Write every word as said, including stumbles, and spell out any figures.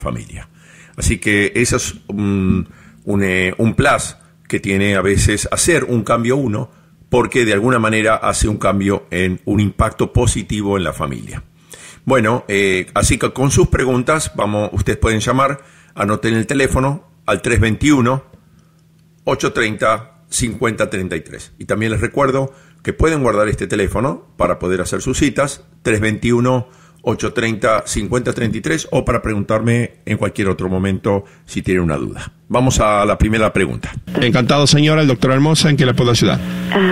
familia. Así que eso es un, un, eh, un plus que tiene a veces hacer un cambio uno, porque de alguna manera hace un cambio en un impacto positivo en la familia. Bueno, eh, así que con sus preguntas, vamos, ustedes pueden llamar, anoten el teléfono al tres dos uno, ocho tres cero, cinco cero tres tres. Y también les recuerdo que pueden guardar este teléfono para poder hacer sus citas, tres dos uno, ocho tres cero, cinco cero tres tres, o para preguntarme en cualquier otro momento si tienen una duda. Vamos a la primera pregunta. Encantado, señora. El doctor Hermosa, ¿en qué le puedo ayudar?